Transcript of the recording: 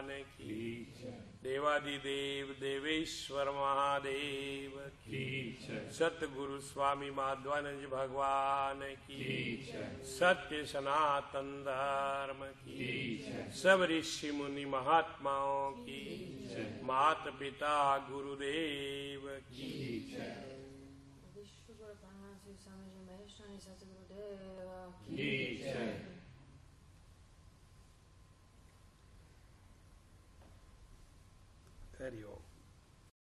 की, देवादिदेव देवेश्वर महादेव की, सतगुरु स्वामी माधवानंद भगवान की, सत्य सनातन धर्म की, सब ऋषि मुनि महात्माओं की, माता पिता गुरुदेव की। विश्व गुरु परमात्मा स्वामी जी महेश सतगुरुदेव